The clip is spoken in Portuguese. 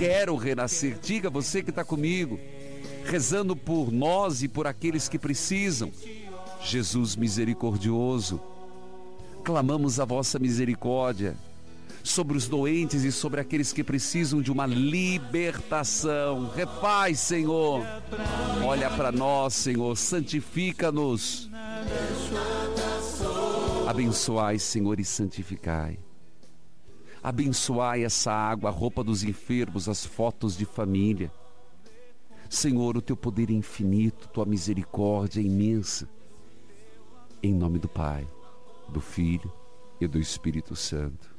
quero renascer. Diga, você que está comigo, rezando por nós e por aqueles que precisam. Jesus misericordioso, clamamos a vossa misericórdia sobre os doentes e sobre aqueles que precisam de uma libertação. Repaz, Senhor. Olha para nós, Senhor. Santifica-nos. Abençoai, Senhor, e santificai. Abençoai essa água, a roupa dos enfermos, as fotos de família. Senhor, o teu poder é infinito, tua misericórdia é imensa. Em nome do Pai, do Filho e do Espírito Santo.